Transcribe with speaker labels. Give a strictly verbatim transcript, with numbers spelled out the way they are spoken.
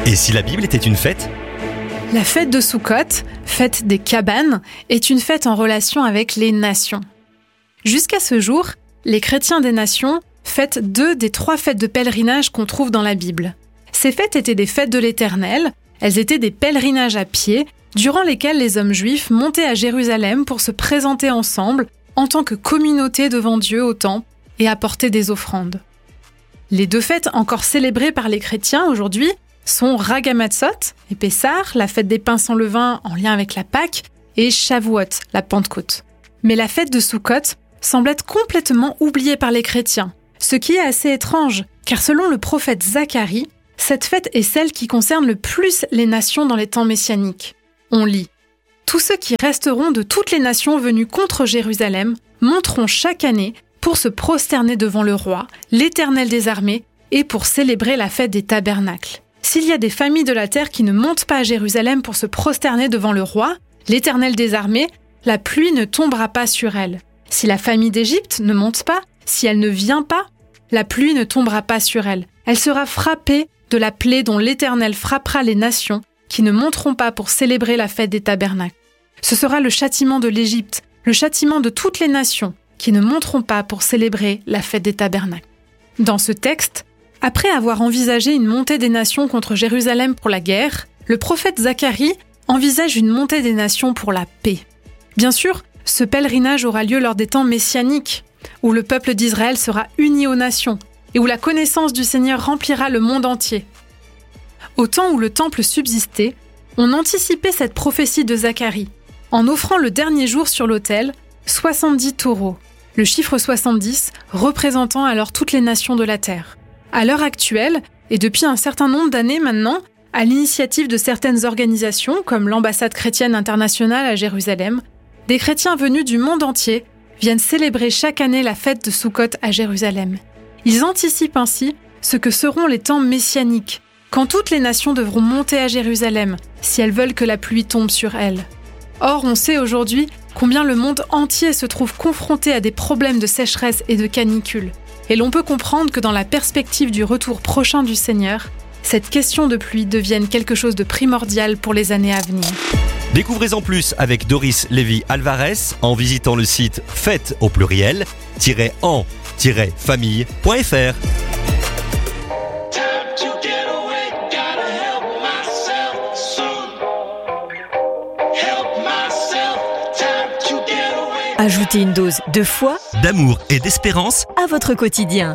Speaker 1: Et si la Bible était une fête ?
Speaker 2: La fête de Soukhot, fête des cabanes, est une fête en relation avec les nations. Jusqu'à ce jour, les chrétiens des nations fêtent deux des trois fêtes de pèlerinage qu'on trouve dans la Bible. Ces fêtes étaient des fêtes de l'Éternel, elles étaient des pèlerinages à pied, durant lesquels les hommes juifs montaient à Jérusalem pour se présenter ensemble en tant que communauté devant Dieu au temple et apporter des offrandes. Les deux fêtes encore célébrées par les chrétiens aujourd'hui sont Ragamatzot et Pessah, la fête des pains sans levain en lien avec la Pâque, et Shavuot, la Pentecôte. Mais la fête de Soukhot semble être complètement oubliée par les chrétiens, ce qui est assez étrange, car selon le prophète Zacharie, cette fête est celle qui concerne le plus les nations dans les temps messianiques. On lit « Tous ceux qui resteront de toutes les nations venues contre Jérusalem monteront chaque année pour se prosterner devant le roi, l'Éternel des armées, et pour célébrer la fête des tabernacles. S'il y a des familles de la terre qui ne montent pas à Jérusalem pour se prosterner devant le roi, l'Éternel des armées, la pluie ne tombera pas sur elle. Si la famille d'Égypte ne monte pas, si elle ne vient pas, la pluie ne tombera pas sur elle. Elle sera frappée de la plaie dont l'Éternel frappera les nations qui ne monteront pas pour célébrer la fête des tabernacles. Ce sera le châtiment de l'Égypte, le châtiment de toutes les nations qui ne monteront pas pour célébrer la fête des tabernacles. Dans ce texte, après avoir envisagé une montée des nations contre Jérusalem pour la guerre, le prophète Zacharie envisage une montée des nations pour la paix. Bien sûr, ce pèlerinage aura lieu lors des temps messianiques, où le peuple d'Israël sera uni aux nations et où la connaissance du Seigneur remplira le monde entier. Au temps où le temple subsistait, on anticipait cette prophétie de Zacharie en offrant le dernier jour sur l'autel soixante-dix taureaux, le chiffre soixante-dix représentant alors toutes les nations de la terre. À l'heure actuelle, et depuis un certain nombre d'années maintenant, à l'initiative de certaines organisations comme l'ambassade chrétienne internationale à Jérusalem, des chrétiens venus du monde entier viennent célébrer chaque année la fête de Soukhot à Jérusalem. Ils anticipent ainsi ce que seront les temps messianiques, quand toutes les nations devront monter à Jérusalem si elles veulent que la pluie tombe sur elles. Or, on sait aujourd'hui combien le monde entier se trouve confronté à des problèmes de sécheresse et de canicule. Et l'on peut comprendre que dans la perspective du retour prochain du Seigneur, cette question de pluie devienne quelque chose de primordial pour les années à venir.
Speaker 1: Découvrez en plus avec Doris Lévy-Alvarez en visitant le site fête au pluriel en famille point f r.
Speaker 3: Ajoutez une dose de foi,
Speaker 1: d'amour et d'espérance
Speaker 3: à votre quotidien.